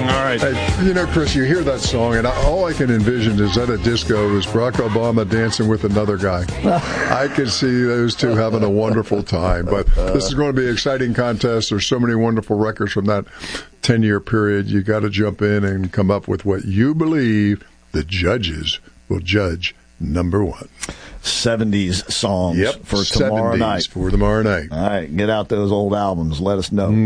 All right. Hey, Chris, you hear that song, and all I can envision is at a disco is Barack Obama dancing with another guy. I can see those two having a wonderful time. But this is going to be an exciting contest. There's so many wonderful records from that 10-year period. You got to jump in and come up with what you believe the judges will judge number one. 70s songs for tomorrow night. For tomorrow night. All right, get out those old albums. Let us know.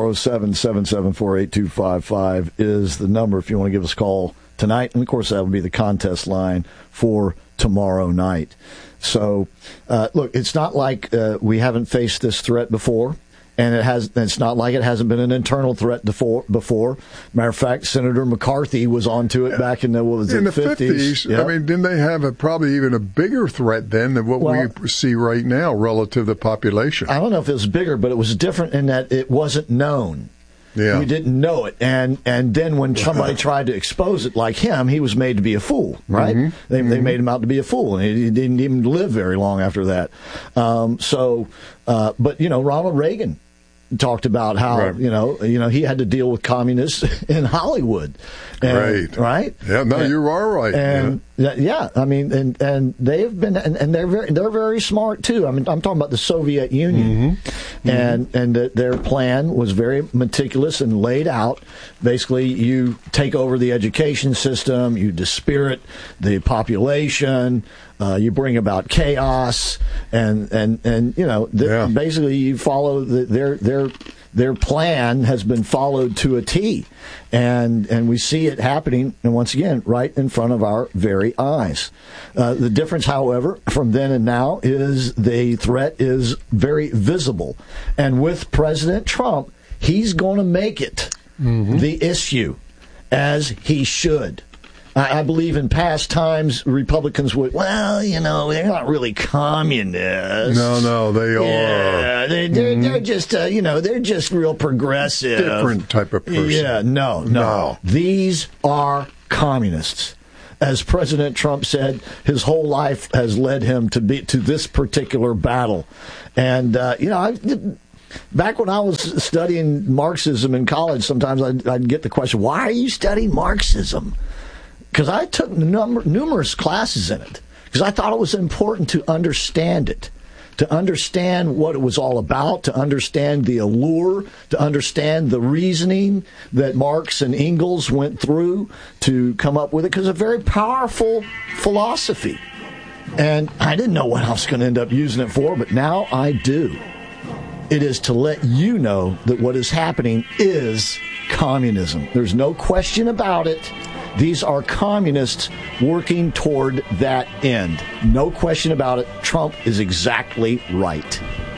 407-774-8255 is the number if you want to give us a call tonight. And, of course, that will be the contest line for tomorrow night. So, look, it's not like we haven't faced this threat before. And it's not like it hasn't been an internal threat before. Matter of fact, Senator McCarthy was onto it back in the 50s. Yep. I mean, didn't they have probably even a bigger threat then than what we see right now relative to population? I don't know if it was bigger, but it was different in that it wasn't known. Yeah. We didn't know it. And then when somebody tried to expose it like him, he was made to be a fool, right? Mm-hmm. They made him out to be a fool, and he didn't even live very long after that. But Ronald Reagan talked about how he had to deal with communists in Hollywood, right? Yeah, no, you are right. And I mean, and they have been, and they're very smart too. I mean, I'm talking about the Soviet Union, and their plan was very meticulous and laid out. Basically, you take over the education system, you dispirit the population. You bring about chaos, and basically you follow their plan has been followed to a T, and we see it happening, and once again, right in front of our very eyes. The difference, however, from then and now is the threat is very visible, and with President Trump, he's going to make it the issue, as he should. I believe in past times, Republicans would, they're not really communists. No, they are. Yeah, they're just, they're just real progressive. Different type of person. Yeah, no. These are communists. As President Trump said, his whole life has led him to this particular battle. And, back when I was studying Marxism in college, sometimes I'd get the question, why are you studying Marxism? Because I took numerous classes in it, because I thought it was important to understand it, to understand what it was all about, to understand the allure, to understand the reasoning that Marx and Engels went through to come up with it, because it's a very powerful philosophy. And I didn't know what I was going to end up using it for, but now I do. It is to let you know that what is happening is communism. There's no question about it. These are communists working toward that end. No question about it. Trump is exactly right.